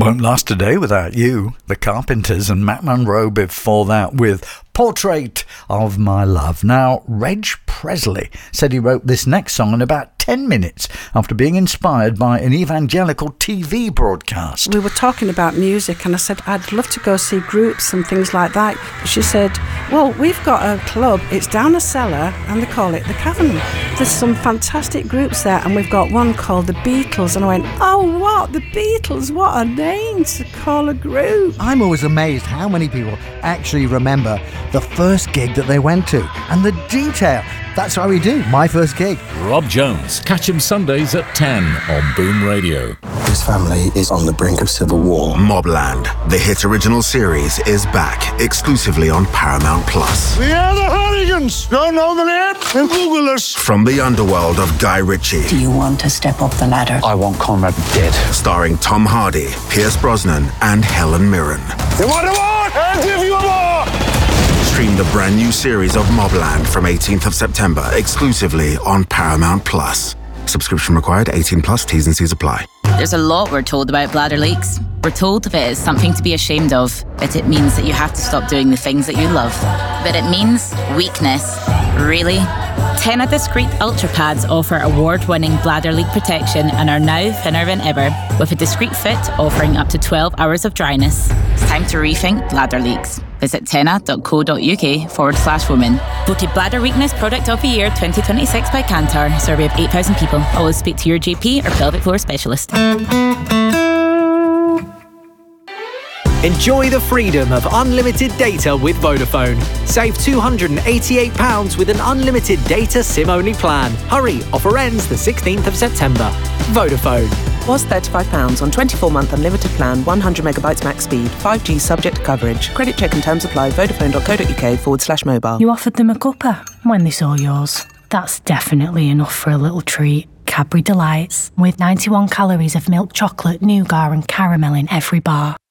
Won't Last a Day Without You, The Carpenters, and Matt Monro before that with Portrait of My Love. Now, Reg Presley said he wrote this next song in about 10 minutes after being inspired by an evangelical TV broadcast. We were talking about music and I said, I'd love to go see groups and things like that. She said, well, we've got a club, it's down a cellar and they call it The Cavern. There's some fantastic groups there and we've got one called The Beatles. And I went, oh, what? The Beatles? What a name to call a group. I'm always amazed how many people actually remember the first gig that they went to and the detail. That's how we do my first gig. Rob Jones. Catch him Sundays at 10 on Boom Radio. This family is on the brink of civil war. Mobland, the hit original series, is back exclusively on Paramount Plus. We are the Hooligans. Don't know the name? Then Google us. From the underworld of Guy Ritchie. Do you want to step up the ladder? I want Conrad dead. Starring Tom Hardy, Pierce Brosnan, and Helen Mirren. You want a war? I'll give you a war. Stream the brand new series of Mobland from 18th of September exclusively on Paramount Plus. Subscription required, 18 plus, T's and C's apply. There's a lot we're told about bladder leaks. We're told that it's something to be ashamed of, that it means that you have to stop doing the things that you love. But it means weakness. Really? Tena Discreet Ultra Pads offer award-winning bladder leak protection and are now thinner than ever, with a discreet fit offering up to 12 hours of dryness. It's time to rethink bladder leaks. Visit tena.co.uk/women. Voted Bladder Weakness Product of the Year 2026 by Kantar. Survey of 8,000 people. Always speak to your GP or pelvic floor specialist. Enjoy the freedom of unlimited data with Vodafone. Save £288 with an unlimited data SIM-only plan. Hurry, offer ends the 16th of September. Vodafone. Was £35 on 24-month unlimited plan, 100 megabytes max speed, 5G subject to coverage. Credit check and terms apply. Vodafone.co.uk/mobile. You offered them a cuppa when they saw yours. That's definitely enough for a little treat. Cadbury Delights, with 91 calories of milk chocolate, nougat and caramel in every bar.